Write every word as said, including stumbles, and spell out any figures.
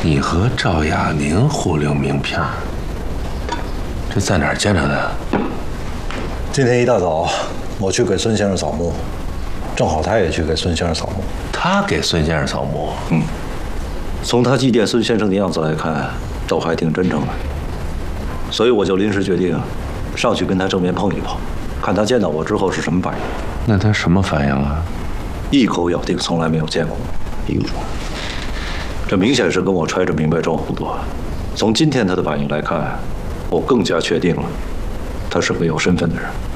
你和赵亚宁互留名片，这在哪儿见着的？ 今天一大早，我去给孙先生扫墓，正好他也去给孙先生扫墓。 他给孙先生扫墓？ 嗯。从他祭奠孙先生的样子来看，倒还挺真诚的。所以我就临时决定，上去跟他正面碰一碰，看他见到我之后是什么反应。 那他什么反应啊？ 一口咬定从来没有见过我。哟，这明显是跟我揣着明白装糊涂。从今天他的反应来看，我更加确定了，他是个有身份的人。